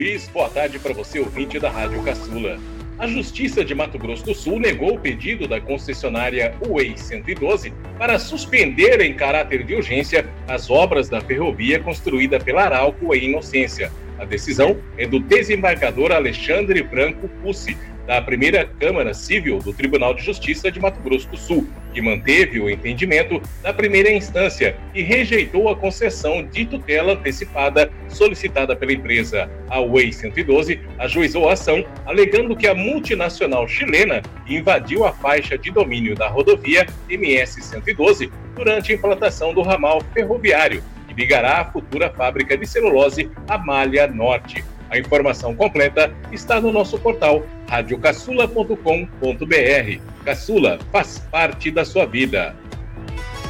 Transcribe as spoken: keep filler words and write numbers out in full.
Luiz, boa tarde para você, ouvinte da Rádio Caçula. A Justiça de Mato Grosso do Sul negou o pedido da concessionária U E I cento e doze para suspender em caráter de urgência as obras da ferrovia construída pela Arauco em Inocência. A decisão é do desembargador Alexandre Branco Pucci, da primeira Câmara Civil do Tribunal de Justiça de Mato Grosso do Sul, que manteve o entendimento da primeira instância e rejeitou a concessão de tutela antecipada solicitada pela empresa. A U E I cento e doze ajuizou a ação, alegando que a multinacional chilena invadiu a faixa de domínio da rodovia M S cento e doze durante a implantação do ramal ferroviário, que ligará a futura fábrica de celulose, a Malha Norte. A informação completa está no nosso portal rádio caçula ponto com ponto br. Caçula faz parte da sua vida.